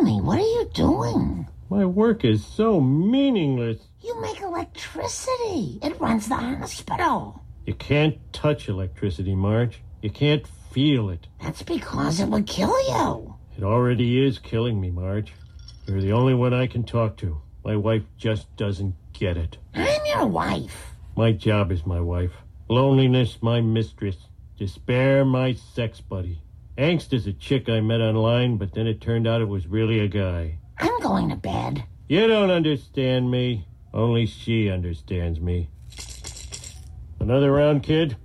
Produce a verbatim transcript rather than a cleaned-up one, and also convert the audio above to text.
me, what are you doing? My work is so meaningless. You make electricity. It runs the hospital. You can't touch electricity, Marge. You can't feel it. That's because it would kill you. It already is killing me, Marge. You're the only one I can talk to. My wife just doesn't get it. I'm your wife. My job is my wife. Loneliness, my mistress. Despair, my sex buddy. Angst is a chick I met online, but then it turned out it was really a guy. I'm going to bed. You don't understand me. Only she understands me. Another round, kid?